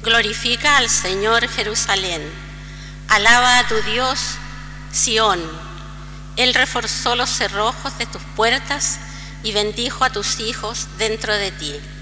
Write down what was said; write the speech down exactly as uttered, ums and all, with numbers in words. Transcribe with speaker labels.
Speaker 1: Glorifica al Señor, Jerusalén. Alaba a tu Dios, Sión. Él reforzó los cerrojos de tus puertas y bendijo a tus hijos dentro de ti.